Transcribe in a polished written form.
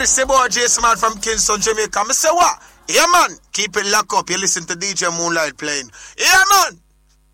This is boy Jason Man from Kingston, Jamaica. I say what? Yeah, man. Keep it locked up. You listen to DJ Moonlight playing. Yeah, man.